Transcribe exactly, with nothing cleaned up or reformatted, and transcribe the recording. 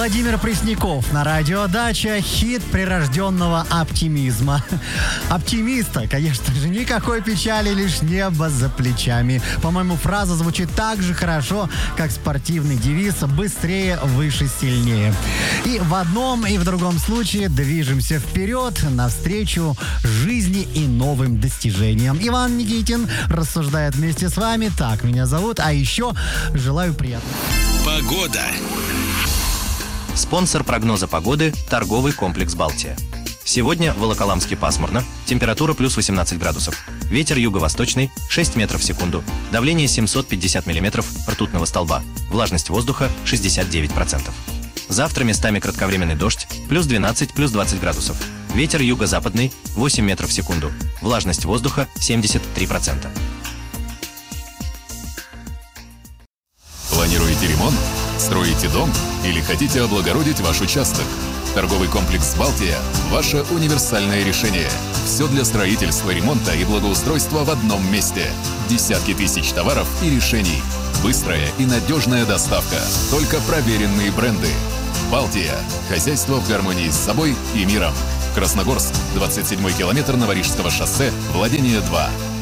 Владимир Пресняков на радио «Дача». Хит прирожденного оптимизма. Оптимиста, конечно же, никакой печали, лишь небо за плечами. По-моему, фраза звучит так же хорошо, как спортивный девиз «быстрее, выше, сильнее». И в одном, и в другом случае движемся вперед, навстречу жизни и новым достижениям. Иван Никитин рассуждает вместе с вами. Так меня зовут, а еще желаю приятного. Погода. Спонсор прогноза погоды – торговый комплекс «Балтия». Сегодня в Волоколамске пасмурно, температура плюс восемнадцать градусов, ветер юго-восточный шесть метров в секунду, давление семьсот пятьдесят миллиметров ртутного столба, влажность воздуха шестьдесят девять процентов. Завтра местами кратковременный дождь, плюс двенадцать, плюс двадцать градусов, ветер юго-западный восемь метров в секунду, влажность воздуха семьдесят три процента. Планируете ремонт? Строите дом? Или хотите облагородить ваш участок? Торговый комплекс «Балтия» – ваше универсальное решение. Все для строительства, ремонта и благоустройства в одном месте. Десятки тысяч товаров и решений. Быстрая и надежная доставка. Только проверенные бренды. «Балтия» – хозяйство в гармонии с собой и миром. Красногорск, двадцать седьмой километр Новорижского шоссе, владение два.